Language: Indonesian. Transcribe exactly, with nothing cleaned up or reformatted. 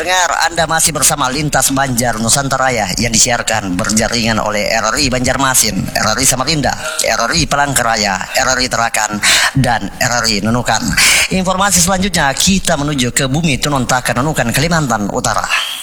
pendengar, Anda masih bersama Lintas Banjar Nusantara yang disiarkan berjaringan oleh R R I Banjarmasin, R R I Samarinda, R R I Palangkaraya, R R I Tarakan, dan R R I Nunukan. Informasi selanjutnya kita menuju ke bumi Tununtakan Nunukan, Kalimantan Utara.